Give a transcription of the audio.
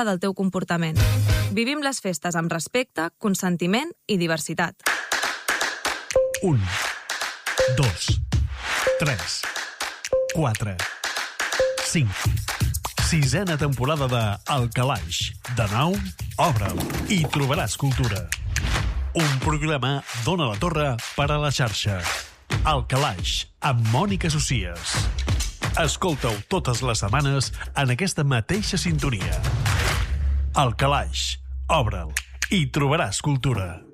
del teu comportament. Vivim les festes amb respecte, consentiment i diversitat. 1, 2, 3, 4, 5. 6a temporada de El Calaix. De nou, obre'l i trobaràs cultura. Un programa d'Ona la Torre per a la xarxa. El Calaix, amb Mònica Socies. Escolta-ho totes les setmanes en aquesta mateixa sintonia. El Calaix, obre'l i trobaràs cultura.